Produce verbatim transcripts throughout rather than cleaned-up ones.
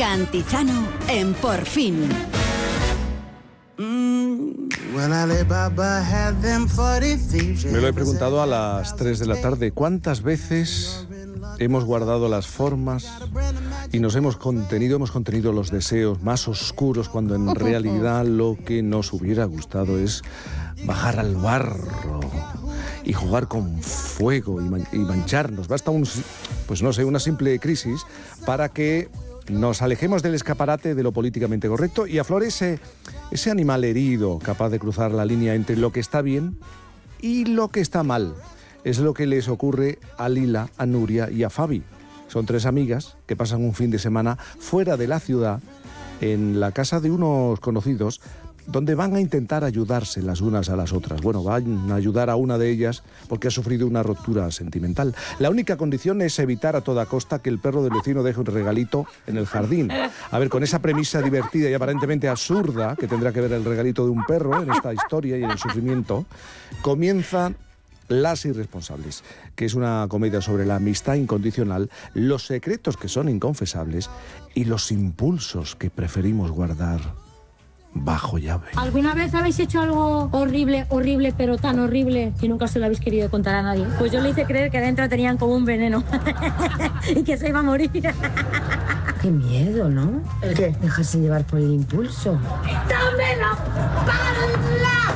Cantizano en Por Fin. Me lo he preguntado a las tres de la tarde. ¿Cuántas veces hemos guardado las formas y nos hemos contenido, hemos contenido los deseos más oscuros cuando en realidad lo que nos hubiera gustado es bajar al barro y jugar con fuego y, man- y mancharnos? Basta un, pues no sé, una simple crisis para que nos alejemos del escaparate de lo políticamente correcto y aflore ese, ese animal herido capaz de cruzar la línea entre lo que está bien y lo que está mal. Es lo que les ocurre a Lila, a Nuria y a Fabi. Son tres amigas que pasan un fin de semana fuera de la ciudad en la casa de unos conocidos, donde van a intentar ayudarse las unas a las otras. Bueno, van a ayudar a una de ellas porque ha sufrido una ruptura sentimental. La única condición es evitar a toda costa que el perro del vecino deje un regalito en el jardín. A ver, con esa premisa divertida y aparentemente absurda que tendrá que ver el regalito de un perro en esta historia y en el sufrimiento, comienzan Las Irresponsables, que es una comedia sobre la amistad incondicional, los secretos que son inconfesables y los impulsos que preferimos guardar bajo llave. ¿Alguna vez habéis hecho algo horrible, horrible, pero tan horrible que nunca se lo habéis querido contar a nadie? Pues yo le hice creer que dentro tenían como un veneno y que se iba a morir. Qué miedo, ¿no? ¿El qué? Dejarse llevar por el impulso. ¡Dámelo! ¡Pala!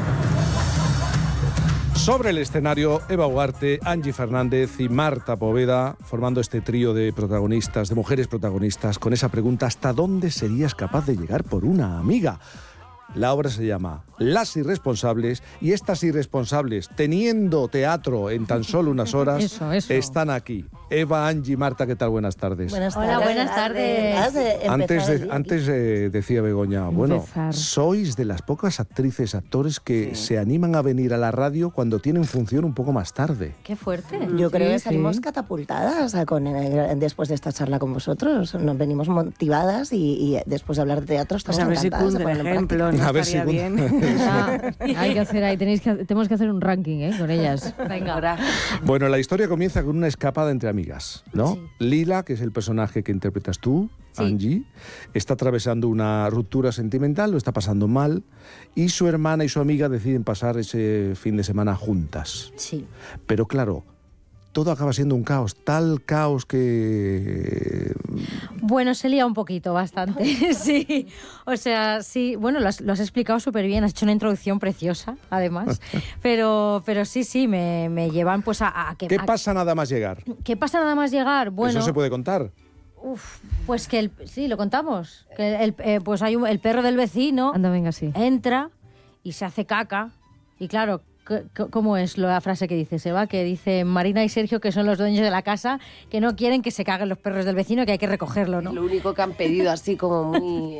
Sobre el escenario, Eva Ugarte, Angie Fernández y Marta Poveda, formando este trío de protagonistas, de mujeres protagonistas, con esa pregunta: ¿hasta dónde serías capaz de llegar por una amiga? La obra se llama Las Irresponsables, y estas irresponsables, teniendo teatro en tan solo unas horas, Eso, eso. están aquí. Eva, Angie, Marta, ¿qué tal? Buenas tardes. Buenas Hola, tardes. buenas tardes. Has de empezar Antes, de- el día. antes eh, decía Begoña, bueno, Empezar. sois de las pocas actrices, actores que se animan a venir a la radio cuando tienen función un poco más tarde. Qué fuerte. Yo creo Sí, que salimos sí. catapultadas a con, eh, después de esta charla con vosotros. Nos venimos motivadas y, y después de hablar de teatro Pues estamos a ver si encantadas de cunde el ponerlo en ejemplo, no A ver si estaría cunde. bien. Ah, hay que hacer ahí, tenéis que, tenemos que hacer un ranking, ¿eh? Con ellas. Venga. Ahora, Bueno, la historia comienza con una escapada entre amigas, ¿no? Sí. Lila, que es el personaje que interpretas tú, Sí. Angie, está atravesando una ruptura sentimental, lo está pasando mal, y su hermana y su amiga deciden pasar ese fin de semana juntas. Sí. Pero claro, todo acaba siendo un caos, tal caos que... Bueno, se lía un poquito, bastante. Sí. O sea, sí. Bueno, lo has, lo has explicado súper bien. Has hecho una introducción preciosa, además. Pero, pero sí, sí, me, me llevan pues a, a que... ¿Qué a- pasa nada más llegar? ¿Qué pasa nada más llegar? Bueno, ¿Eso se puede contar? uf, pues que el, sí, lo contamos. Que el, eh, pues hay un, el perro del vecino Anda, venga, sí. entra y se hace caca. Y claro, c- c- ¿cómo es la frase que dice Seba? Que dice Marina y Sergio, que son los dueños de la casa, que no quieren que se caguen los perros del vecino, que hay que recogerlo, ¿no? lo único que han pedido así como muy...